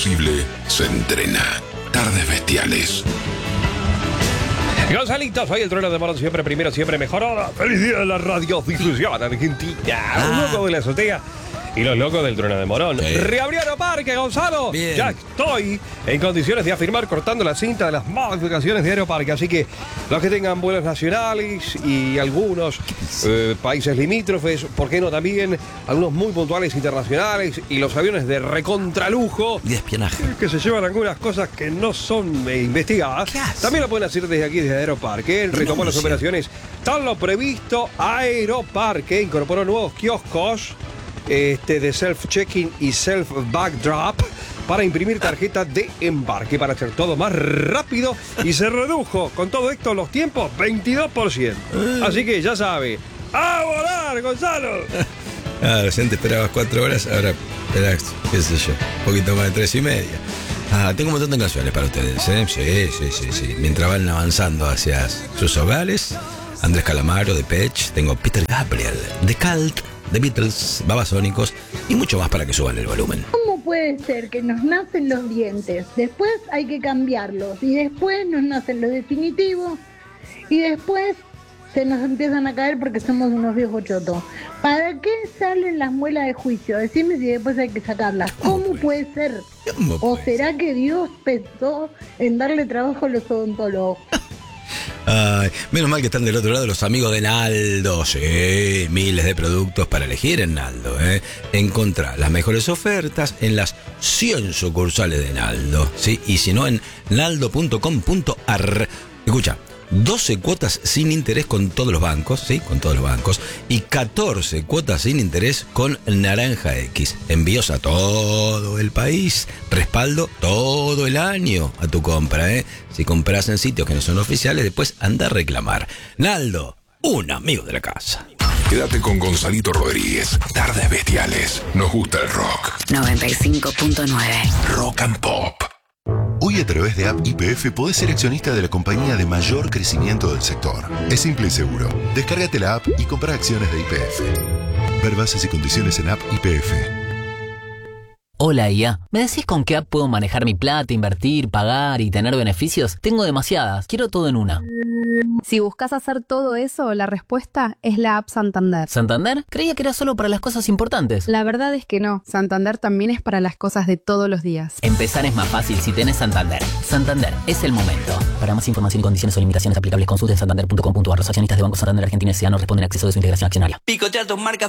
imposible se entrena. Tardes Bestiales. Gonzalito, soy el trueno de Morón, siempre primero, siempre mejor. Hola, feliz día de la radiodifusión argentina. Los locos de la azotea y los locos del trueno de Morón. Reabriano Parque, Gonzalo. Bien. Ya estoy en condiciones de afirmar cortando la cinta de las modificaciones de Aeroparque. Así que los que tengan vuelos nacionales y algunos países limítrofes, ¿por qué no también algunos muy puntuales internacionales y los aviones de recontralujo? Y de espionaje. Que se llevan algunas cosas que no son investigadas. También lo pueden hacer desde aquí, desde Aeroparque. Retomó las operaciones tal lo previsto. Aeroparque incorporó nuevos kioscos de self-check-in y self-backdrop para imprimir tarjetas de embarque para hacer todo más rápido, y se redujo con todo esto los tiempos 22%. Así que ya sabe, ¡a volar, Gonzalo! Antes esperabas 4 horas, ahora esperás, qué sé yo, un poquito más de 3:30. Tengo un montón de canciones para ustedes, ¿eh? Sí. Mientras van avanzando hacia sus hogares, Andrés Calamaro, de Pech, tengo Peter Gabriel, de Cult, The Beatles, Babasónicos y mucho más para que suban el volumen. ¿Cómo puede ser que nos nacen los dientes, después hay que cambiarlos y después nos nacen los definitivos y después se nos empiezan a caer porque somos unos viejos chotos? ¿Para qué salen las muelas de juicio? Decime si después hay que sacarlas. ¿Cómo puede ser? ¿O será que Dios pensó en darle trabajo a los odontólogos? Ay, menos mal que están del otro lado los amigos de Naldo. Sí, miles de productos para elegir en Naldo, ¿eh? Encontrá las mejores ofertas en las 100 sucursales de Naldo, ¿sí? Y si no, en naldo.com.ar. Escucha, 12 cuotas sin interés con todos los bancos, ¿sí? Con todos los bancos. Y 14 cuotas sin interés con Naranja X. Envíos a todo el país. Respaldo todo el año a tu compra, ¿eh? Si compras en sitios que no son oficiales, después anda a reclamar. Naldo, un amigo de la casa. Quédate con Gonzalito Rodríguez. Tardes Bestiales. Nos gusta el rock. 95.9 Rock and Pop. Hoy a través de App YPF podés ser accionista de la compañía de mayor crecimiento del sector. Es simple y seguro. Descárgate la app y compra acciones de YPF. Ver bases y condiciones en App YPF. Hola IA, ¿me decís con qué app puedo manejar mi plata, invertir, pagar y tener beneficios? Tengo demasiadas, quiero todo en una. Si buscas hacer todo eso, la respuesta es la app Santander. ¿Santander? Creía que era solo para las cosas importantes. La verdad es que no, Santander también es para las cosas de todos los días. Empezar es más fácil si tenés Santander. Santander, es el momento. Para más información y condiciones o limitaciones aplicables, consulte en santander.com.ar. Los accionistas de Banco Santander Argentina S.A. no responden a acceso de su integración accionaria. Picotear tus marcas